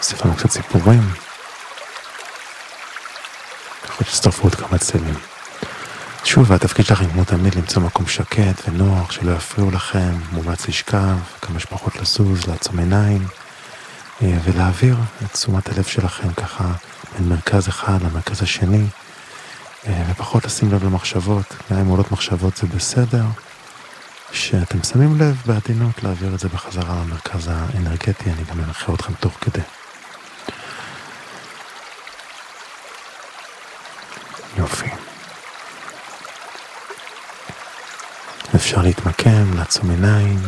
אוסף לנו קצת סיפורים. יכול שתצטרפו עוד כמה צלמים. שוב, התפקיד שלכם כמו תמיד למצוא מקום שקט ונוח, שלא יפריעו לכם, מומלץ לשכב, כמה שפחות לזוז, לעצום עיניים, ולהעביר את תשומת הלב שלכם ככה בין מרכז אחד למרכז השני, ופחות לשים לב למחשבות. גם אם עולות מחשבות זה בסדר, שאתם שמים לב בעדינות להעביר את זה בחזרה למרכז האנרגטי. אני גם מנחה אתכם תוך כדי. יופי. אפשר להתמקם, לעצום עיניים,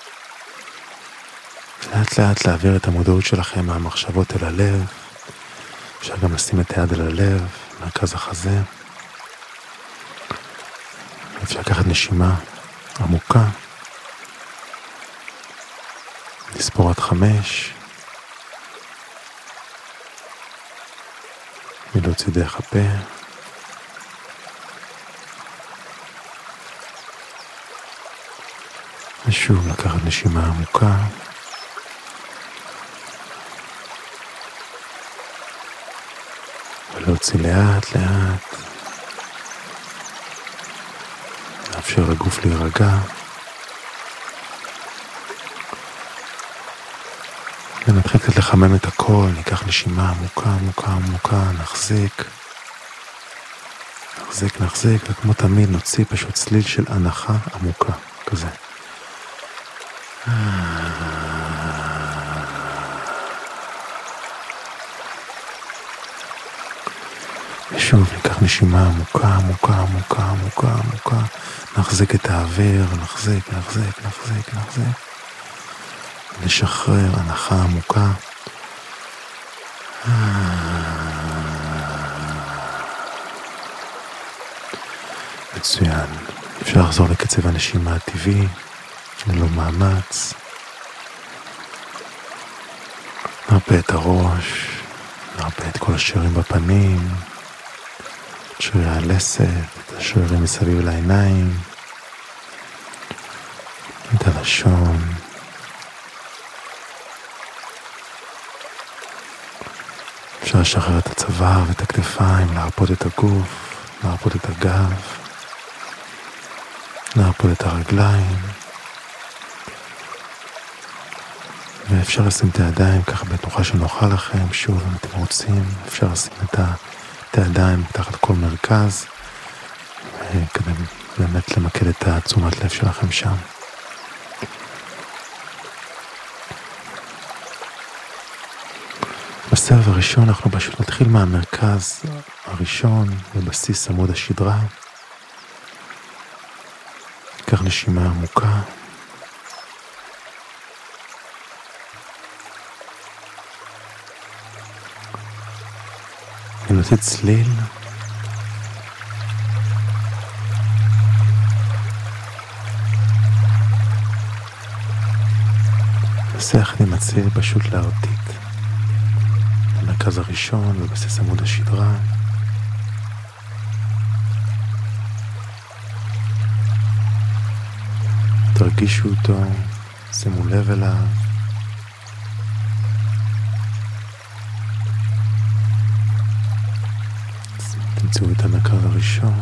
לאט לאט להעביר את המודעות שלכם מהמחשבות אל הלב. אפשר גם לשים את היד אל הלב, מרכז החזה. אפשר לקחת נשימה עמוקה, לספור עד 5, ולהוציא דרך הפה. ושוב לקחת נשימה עמוקה, ולהוציא לאט לאט. לאפשר לגוף להירגע. ונתחיל קצת לחמם את הכל. ניקח נשימה עמוקה עמוקה עמוקה, נחזיק, וכמו תמיד נוציא פשוט צליל של הנחה עמוקה כזה. ושוב ניקח נשימה עמוקה עמוקה עמוקה עמוקה עמוקה, נחזיק את האוויר, נחזיק, נשחרר הנחה עמוקה. מצוין. אפשר לחזור לקצב הנשימה הטבעי ללא מאמץ. נרפה את הראש, נרפה את כל השרירים בפנים, את שרירי הלסת, את השרירים מסביב לעיניים, את הלשון. אפשר לשחרר את הצוואר ואת הכתפיים, להרפות את הגוף, להרפות את הגב, להרפות את הרגליים. ואפשר לשים את הידיים ככה בתנוחה שנוחה לכם. שוב, אם אתם רוצים, אפשר לשים את הידיים תחת כל מרכז, כדי באמת למקד את תשומת לב שלכם שם. בסבב הראשון אנחנו פשוט נתחיל מהמרכז הראשון בבסיס עמוד השדרה. ניקח נשימה עמוקה. ונוציא צליל. נעשה יחד עם הצליל פשוט להרטיט המרכז הראשון בבסיס עמוד השדרה. תרגישו אותו, שימו לב אליו. תמצאו את המרכז הראשון.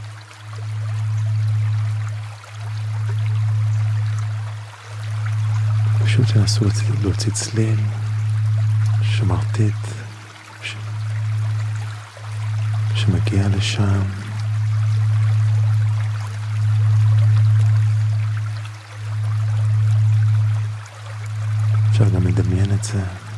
פשוט תנסו להוציא צליל שמרטיט שמגיע לשם. אפשר גם לדמיין את זה.